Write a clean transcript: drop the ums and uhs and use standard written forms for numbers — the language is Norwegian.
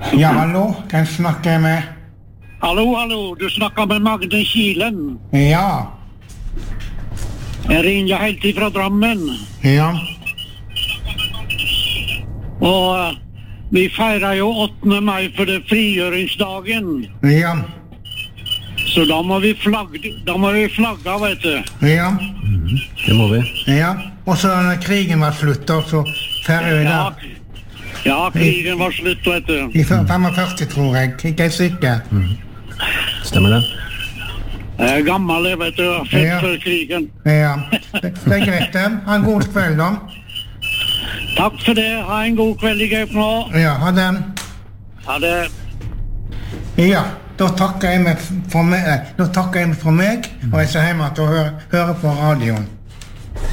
Ja, hallo, hvem snakker jeg med? Hallo, du snakker med Magne Kilen. Ja, Jeg ringer helt fra Drammen. ja, Og vi feirer jo 8. mai for det frigjøringsdagen. ja, Så da må vi flagge, vet du. ja, Det må vi. ja. Og så når krigen var slutt, da, så feirer vi Ja, det. ja, krigen var slutt, vet du. I 45, tror jeg. Ikke jeg sikker. Stemmer det? Jeg er gammel, jeg vet du. Født Ja. før krigen. Ja, det er greit det. Ha en god kveld da. Takk for det. Ha en god kveld i Gaup nå. Ja, ha den. Ha det. Ja, da takker jeg meg for meg, og jeg skal hjem til å høre på radioen.